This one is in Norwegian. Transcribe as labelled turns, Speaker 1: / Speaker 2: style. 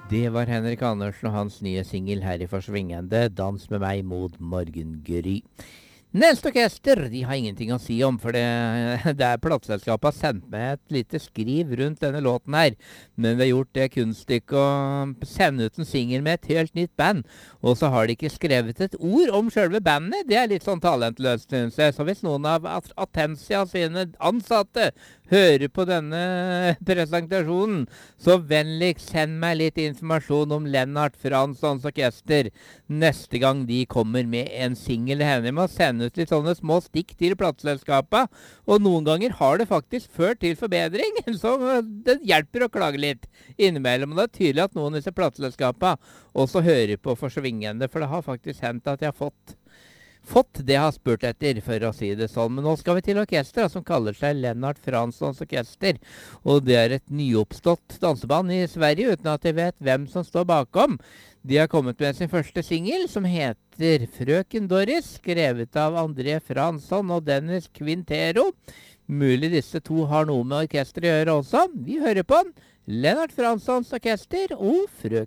Speaker 1: Det var Henrik Andersen og hans nye singel her i Forsvingende, Dans med meg mot morgengry. Neste orkester de har ingenting å si om, for det er plateselskapet har sendt meg et lite skriv rundt denne låten her. Men vi har gjort det kunststykket å sende ut en singel med et helt nytt band. Og så har de ikke skrevet et ord om selve bandet. Det er litt sånn talentløst, synes jeg. Så hvis noen av Atensia sine ansatte hører på denne presentasjonen, så vennligst send meg litt informasjon om Lennart Franssons orkester neste gang de kommer med en singel. Det hender de må sende ut litt sånne små stikk til plateselskapet, og noen ganger har det faktisk ført til forbedring, så det hjelper å klage litt innimellom. Og det er tydelig at noen av disse plateselskapene også hører på Forsvingende, for det har faktisk hendt at jeg har fått det jeg har spurt etter, for å si det sånn. Men nå skal vi til orkester som kaller seg Lennart Franssons orkester. Og det er et nyoppstått danseband i Sverige, uten at jeg vet hvem som står bakom. De har kommet med sin første singel, som heter Frøken Doris, skrevet av André Fransson og Dennis Quintero. Mulig disse to har noe med orkester å gjøre også. Vi hører på Lennart Franssons orkester og Frøken